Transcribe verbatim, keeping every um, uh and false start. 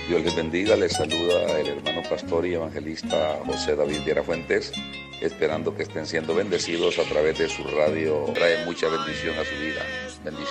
Dios les bendiga, les saluda el hermano pastor y evangelista José David Viera Fuentes, esperando que estén siendo bendecidos a través de su radio. Trae mucha bendición a su vida. Bendiciones.